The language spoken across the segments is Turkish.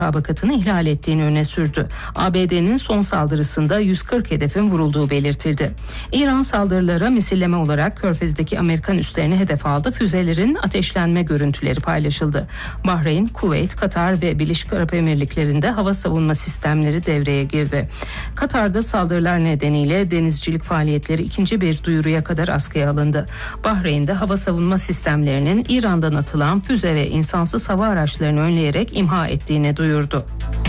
mutabakatını ihlal ettiğini öne sürdü. ABD'nin son saldırısında 140 hedefin vurulduğu belirtildi. İran saldırılara misilleme olarak Körfez'deki Amerikan üslerini hedef aldı. Füzelerin ateşlenme görüntüleri paylaşıldı. Bahreyn, Kuveyt, Katar ve Birleşik Arap Emirlikleri'nde hava savunma sistemleri devreye girdi. Katar'da saldırılar nedeniyle denizcilik faaliyetleri ikinci bir duyuruya kadar askıya alındı. Bahreyn'de hava savunma sistemlerinin İran'dan atılan füze ve insansız hava araçlarını önleyerek imha ettiğini duyurdu.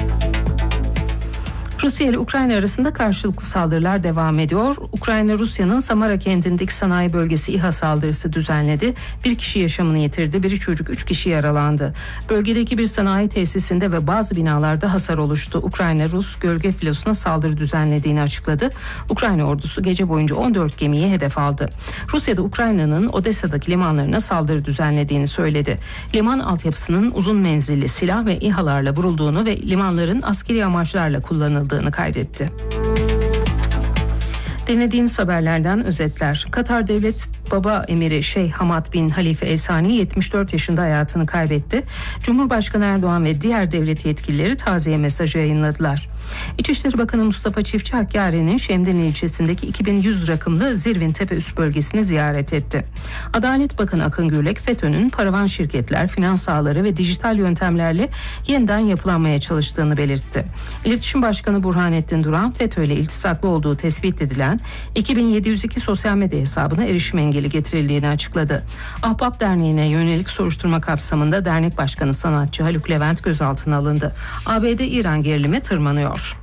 Rusya ile Ukrayna arasında karşılıklı saldırılar devam ediyor. Ukrayna, Rusya'nın Samara kentindeki sanayi bölgesi İHA saldırısı düzenledi. Bir kişi yaşamını yitirdi, biri çocuk, 3 kişi yaralandı. Bölgedeki bir sanayi tesisinde ve bazı binalarda hasar oluştu. Ukrayna, Rus gölge filosuna saldırı düzenlediğini açıkladı. Ukrayna ordusu gece boyunca 14 gemiyi hedef aldı. Rusya da Ukrayna'nın Odessa'daki limanlarına saldırı düzenlediğini söyledi. Liman altyapısının uzun menzilli silah ve İHA'larla vurulduğunu ve limanların askeri amaçlarla kullanıldığını kaydetti. Dinlediğiniz haberlerden özetler. Katar Devlet Baba Emiri Şeyh Hamad bin Halife El Sani 74 yaşında hayatını kaybetti. Cumhurbaşkanı Erdoğan ve diğer devlet yetkilileri taziye mesajı yayınladılar. İçişleri Bakanı Mustafa Çiftçi Hakkari'nin Şemdinli ilçesindeki 2100 rakımlı Zirvin Tepe üst bölgesini ziyaret etti. Adalet Bakanı Akın Gürlek, FETÖ'nün paravan şirketler, finans ağları ve dijital yöntemlerle yeniden yapılanmaya çalıştığını belirtti. İletişim Başkanı Burhanettin Duran, FETÖ ile iltisaklı olduğu tespit edilen 2702 sosyal medya hesabına erişim engeli getirildiğini açıkladı. Ahbap Derneği'ne yönelik soruşturma kapsamında dernek başkanı sanatçı Haluk Levent gözaltına alındı. ABD-İran gerilimi tırmanıyor.